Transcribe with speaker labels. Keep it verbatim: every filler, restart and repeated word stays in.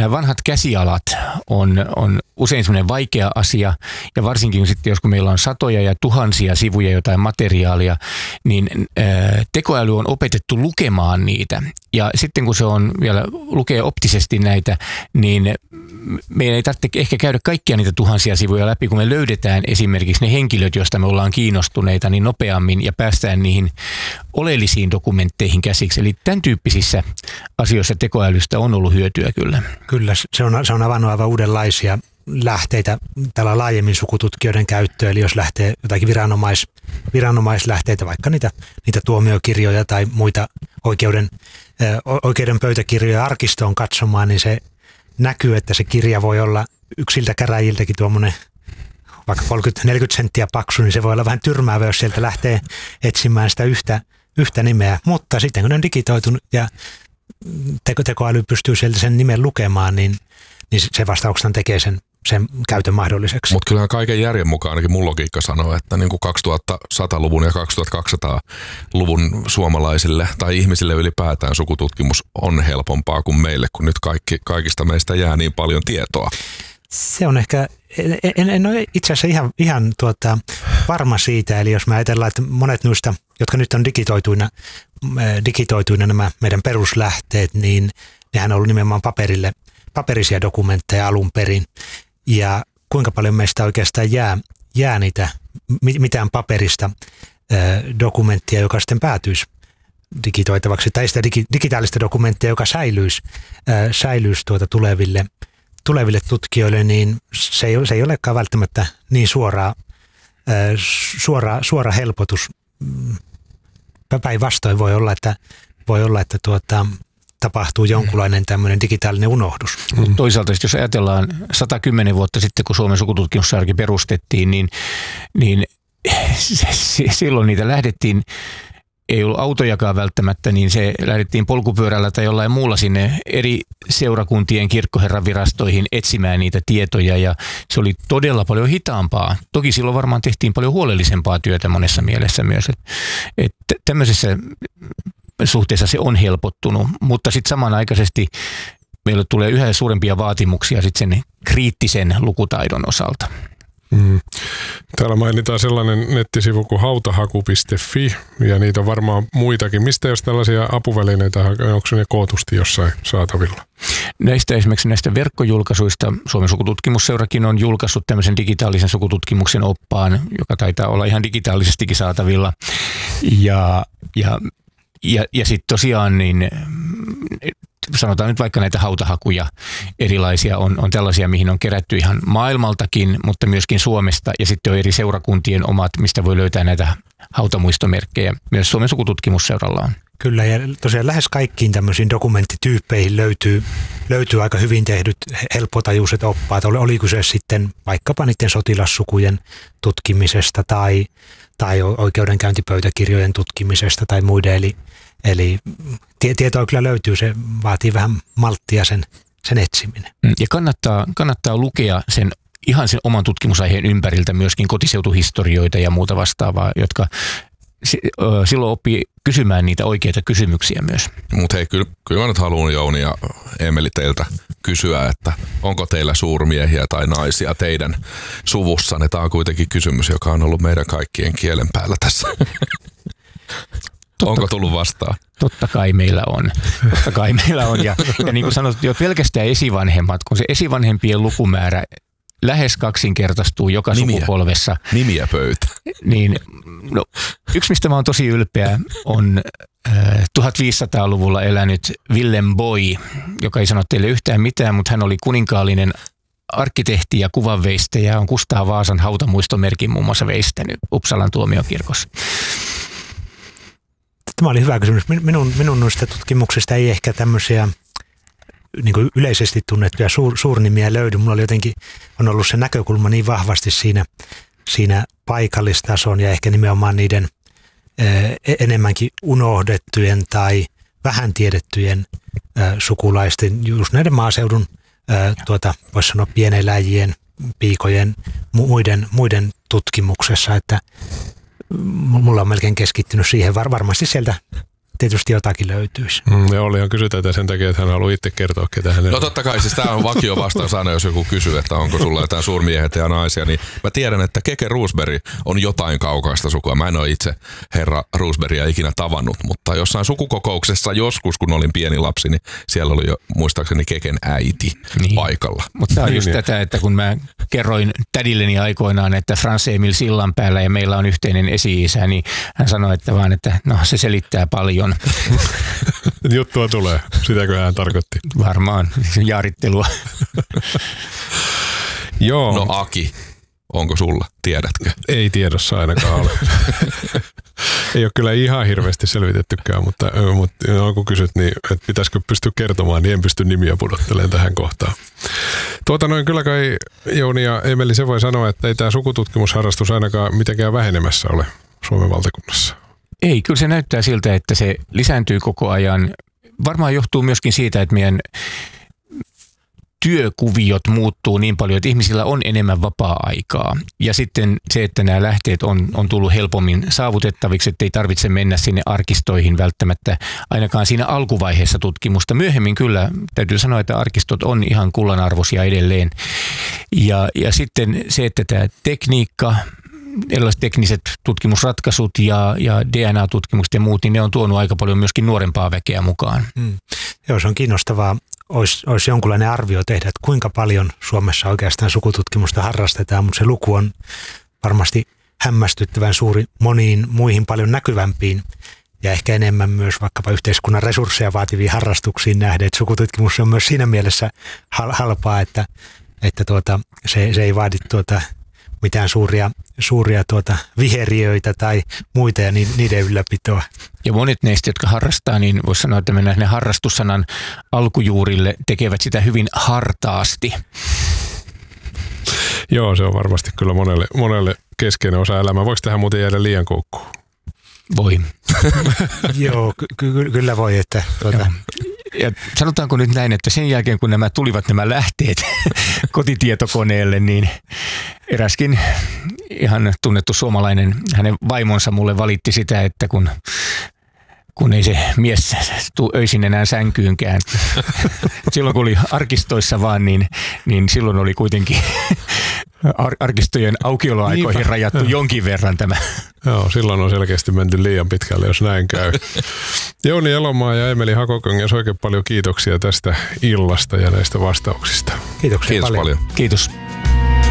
Speaker 1: nämä vanhat käsialat on, on usein semmoinen vaikea asia, ja varsinkin sitten, jos kun meillä on satoja ja tuhansia sivuja jotain materiaalia, niin ää, tekoäly on opetettu lukemaan niitä. Ja sitten kun se on vielä lukee optisesti näitä, niin meidän ei tarvitse ehkä käydä kaikkia niitä tuhansia sivuja läpi, kun me löydetään esimerkiksi ne henkilöt, joista me ollaan kiinnostuneita, niin nopeammin ja päästään niihin oleellisiin dokumentteihin käsiksi. Eli tämän tyyppisissä asioissa tekoälystä on ollut hyötyä kyllä.
Speaker 2: Kyllä, se on, se on avannut aivan uudenlaisia lähteitä tällä laajemmin sukututkijoiden käyttöön. Eli jos lähtee jotakin viranomais, viranomaislähteitä, vaikka niitä, niitä tuomiokirjoja tai muita oikeuden, oikeuden pöytäkirjoja arkistoon katsomaan, niin se näkyy, että se kirja voi olla yksiltä käräjiltäkin tuommoinen vaikka kolmekymmentä neljäkymmentä senttiä paksu, niin se voi olla vähän tyrmäävä, jos sieltä lähtee etsimään sitä yhtä, yhtä nimeä. Mutta sitten kun ne on digitoitunut ja teko, tekoäly pystyy sieltä sen nimen lukemaan, niin, niin se vastauksena tekee sen, sen käytön mahdolliseksi.
Speaker 3: Mutta kyllähän kaiken järjen mukaan ainakin mun logiikka sanoo, että niin kuin kaksituhattasata-luvun ja kaksituhattakaksisataa-luvun suomalaisille tai ihmisille ylipäätään sukututkimus on helpompaa kuin meille, kun nyt kaikki, kaikista meistä jää niin paljon tietoa.
Speaker 2: Se on ehkä, en, en ole itse asiassa ihan, ihan tuota, varma siitä, eli jos me ajatellaan, että monet noista, jotka nyt on digitoituina, digitoituina nämä meidän peruslähteet, niin nehän on ollut nimenomaan paperille, paperisia dokumentteja alun perin, ja kuinka paljon meistä oikeastaan jää, jää niitä mitään paperista dokumenttia, joka sitten päätyisi digitoitavaksi, tai sitä digi, digitaalista dokumenttia, joka säilyisi, säilyisi tuota tuleville tuleville tutkijoille, niin se ei, se ei olekaan välttämättä niin suora, suora, suora helpotus. Päinvastoin voi olla, että, voi olla, että tuota, tapahtuu jonkunlainen tämmöinen digitaalinen unohdus.
Speaker 1: Mm. Toisaalta jos ajatellaan sata kymmenen vuotta sitten, kun Suomen sukututkimussarki perustettiin, niin, niin silloin niitä lähdettiin, ei ollut autojakaan välttämättä, niin se lähdettiin polkupyörällä tai jollain muulla sinne eri seurakuntien kirkkoherravirastoihin etsimään niitä tietoja, ja se oli todella paljon hitaampaa. Toki silloin varmaan tehtiin paljon huolellisempaa työtä monessa mielessä myös, että et tämmöisessä suhteessa se on helpottunut, mutta sitten samanaikaisesti meille tulee yhä suurempia vaatimuksia sitten sen kriittisen lukutaidon osalta.
Speaker 4: Mm. Täällä mainitaan sellainen nettisivu kuin hautahaku piste fi, ja niitä on varmaan muitakin. Mistä jos tällaisia apuvälineitä, onko ne kootusti jossain saatavilla?
Speaker 1: Näistä esimerkiksi näistä verkkojulkaisuista Suomen sukututkimusseurakin on julkaissut tämmöisen digitaalisen sukututkimuksen oppaan, joka taitaa olla ihan digitaalisestikin saatavilla. Ja, ja, ja, ja sitten tosiaan niin sanotaan nyt vaikka näitä hautahakuja erilaisia on, on tällaisia, mihin on kerätty ihan maailmaltakin, mutta myöskin Suomesta, ja sitten on eri seurakuntien omat, mistä voi löytää näitä hautamuistomerkkejä. Myös Suomen sukututkimusseuralla on.
Speaker 2: Kyllä, ja tosiaan lähes kaikkiin tämmöisiin dokumenttityyppeihin löytyy, löytyy aika hyvin tehdyt helppotajuiset oppaat. Oli, oli kyse sitten vaikkapa niiden sotilassukujen tutkimisesta tai, tai oikeudenkäyntipöytäkirjojen tutkimisesta tai muiden, eli Eli tietoa kyllä löytyy, se vaatii vähän malttia sen, sen etsiminen.
Speaker 1: Ja kannattaa, kannattaa lukea sen ihan sen oman tutkimusaiheen ympäriltä myöskin kotiseutuhistorioita ja muuta vastaavaa, jotka silloin oppii kysymään niitä oikeita kysymyksiä myös.
Speaker 3: Mutta hei, kyllä, kyllä mä nyt haluan Jouni ja Eemeli teiltä kysyä, että onko teillä suurmiehiä tai naisia teidän suvussanne? Tämä on kuitenkin kysymys, joka on ollut meidän kaikkien kielen päällä tässä. Totta, onko tullut vastaan?
Speaker 1: Totta kai meillä on. Totta kai meillä on. Ja, ja niin kuin sanottu, jo pelkästään esivanhemmat, kun se esivanhempien lukumäärä lähes kaksinkertaistuu joka nimiä, sukupolvessa.
Speaker 3: Nimiä pöytä.
Speaker 1: Niin, no, yksi, mistä mä oon tosi ylpeä, on äh, tuhatviisisataaluvulla elänyt Willem Boy, joka ei sano teille yhtään mitään, mutta hän oli kuninkaallinen arkkitehti ja kuvanveistäjä, on Kustaa Vaasan hautamuistomerkin muun muassa veistänyt Uppsalan tuomiokirkossa.
Speaker 2: Tämä oli hyvä kysymys. Minun, minun noista tutkimuksista ei ehkä tämmöisiä niin kuin yleisesti tunnettuja suur, suurnimiä löydy. Mulla oli jotenkin, on ollut se näkökulma niin vahvasti siinä, siinä paikallistason ja ehkä nimenomaan niiden ää, enemmänkin unohdettujen tai vähän tiedettyjen ää, sukulaisten, just näiden maaseudun, ää, tuota, voisi sanoa pieneläjien, piikojen, muiden, muiden tutkimuksessa, että mulla on melkein keskittynyt siihen. Var, varmasti sieltä tietysti jotakin löytyisi.
Speaker 4: Mm, ja Ollihan kysytään tätä sen takia, että hän haluaa itse kertoa, ketä hän.
Speaker 3: No totta kai, siis tämä on vakio vastaus aina, jos joku kysyy, että onko sulla jotain suurmiehet ja naisia, niin mä tiedän, että Keke Roosberg on jotain kaukaista sukua. Mä en ole itse herra Roosbergia ikinä tavannut, mutta jossain sukukokouksessa joskus, kun olin pieni lapsi, niin siellä oli jo muistaakseni Keken äiti niin paikalla.
Speaker 1: Mutta tämä on
Speaker 4: niin,
Speaker 1: just
Speaker 4: niin.
Speaker 1: tätä, että kun mä kerroin tädilleni aikoinaan, että Frans Emil Sillanpäällä ja meillä on yhteinen esi-isä, niin hän sanoi, että vaan, että no se selittää paljon.
Speaker 4: Juttua tulee, sitäkö hän tarkoitti?
Speaker 1: Varmaan, jaarittelua.
Speaker 4: Joo.
Speaker 3: No Aki, onko sulla? Tiedätkö?
Speaker 4: Ei tiedossa ainakaan ole. Ei ole kyllä ihan hirveästi selvitettykään, mutta, mutta kun kysyt, niin että pitäisikö pystyä kertomaan, niin en pysty nimiä pudottelemaan tähän kohtaan. Tuota noin kyllä kai Jouni ja Emeli, se voi sanoa, että ei tämä sukututkimusharrastus ainakaan mitenkään vähenemässä ole Suomen valtakunnassa.
Speaker 1: Ei, kyllä se näyttää siltä, että se lisääntyy koko ajan. Varmaan johtuu myöskin siitä, että meidän työkuviot muuttuu niin paljon, että ihmisillä on enemmän vapaa-aikaa. Ja sitten se, että nämä lähteet on, on tullut helpommin saavutettaviksi, että ei tarvitse mennä sinne arkistoihin välttämättä ainakaan siinä alkuvaiheessa tutkimusta. Myöhemmin kyllä täytyy sanoa, että arkistot on ihan kullanarvoisia edelleen. Ja, ja sitten se, että tämä tekniikka, erilaiset tekniset tutkimusratkaisut ja, ja D N A-tutkimukset ja muut, niin ne on tuonut aika paljon myöskin nuorempaa väkeä mukaan.
Speaker 2: Hmm. Joo, se on kiinnostavaa. Olisi, olisi jonkunlainen arvio tehdä, että kuinka paljon Suomessa oikeastaan sukututkimusta harrastetaan, mutta se luku on varmasti hämmästyttävän suuri moniin muihin paljon näkyvämpiin ja ehkä enemmän myös vaikkapa yhteiskunnan resursseja vaativiin harrastuksiin nähden. Että sukututkimus on myös siinä mielessä halpaa, että, että tuota, se, se ei vaadi tuota mitään suuria, suuria tuota viheriöitä tai muita ja niiden ylläpitoa.
Speaker 1: Ja monet neistä, jotka harrastaa, niin voisi sanoa, että mennään ne harrastussanan alkujuurille, tekevät sitä hyvin hartaasti.
Speaker 4: Joo, se on varmasti kyllä monelle, monelle keskeinen osa elämää. Voiko tähän muuten jäädä liian koukkuun?
Speaker 1: Voi.
Speaker 2: Joo, ky- ky- kyllä voi. Että, tuota.
Speaker 1: Ja sanotaanko nyt näin, että sen jälkeen kun nämä tulivat nämä lähteet kotitietokoneelle, niin eräskin ihan tunnettu suomalainen, hänen vaimonsa mulle valitti sitä, että kun, kun ei se mies tule öisin enää sänkyynkään. Silloin kun oli arkistoissa vaan, niin, niin silloin oli kuitenkin ar- arkistojen aukioloaikoihin Niinpä. rajattu jonkin verran tämä.
Speaker 4: Joo, silloin on selkeästi menty liian pitkälle, jos näin käy. Jouni Elomaa ja Emeli Hakokangas, oikein paljon kiitoksia tästä illasta ja näistä vastauksista.
Speaker 2: Kiitoksia
Speaker 3: Kiitos
Speaker 2: paljon.
Speaker 3: paljon.
Speaker 1: Kiitos.